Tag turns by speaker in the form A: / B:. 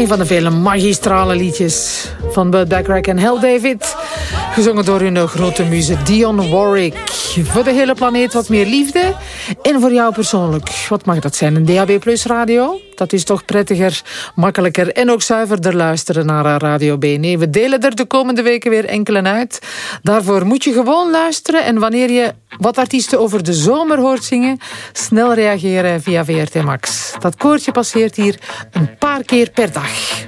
A: Een van de vele magistrale liedjes van Burt Bacharach en Hal David. Gezongen door hun grote muze Dionne Warwick. Voor de hele planeet wat meer liefde. En voor jou persoonlijk, wat mag dat zijn? Een DAB Plus radio? Dat is toch prettiger, makkelijker en ook zuiverder luisteren naar Radio B. Nee, we delen er de komende weken weer enkele uit. Daarvoor moet je gewoon luisteren. En wanneer je wat artiesten over de zomer hoort zingen, snel reageren via VRT Max. Dat koortje passeert hier een paar keer per dag.